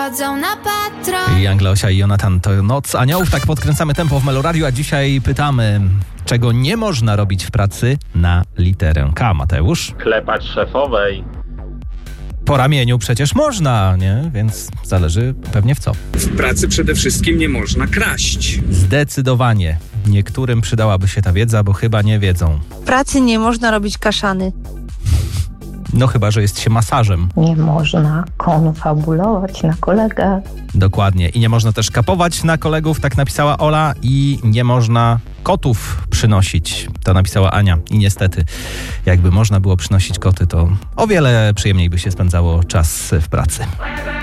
Chodzą na patrol. Young Leosia i Jonathan to Noc Aniołów. Tak podkręcamy tempo w Meloradiu, a dzisiaj pytamy, czego nie można robić w pracy na literę K. Mateusz? Klepać szefowej. Po ramieniu przecież można, nie? Więc zależy pewnie w co. W pracy przede wszystkim nie można kraść. Zdecydowanie. Niektórym przydałaby się ta wiedza, bo chyba nie wiedzą. W pracy nie można robić kaszany. No chyba, że jest się masażem. Nie można konfabulować na kolegach. Dokładnie. I nie można też kapować na kolegów, tak napisała Ola. I nie można kotów przynosić. To napisała Ania. I niestety, jakby można było przynosić koty, to o wiele przyjemniej by się spędzało czas w pracy.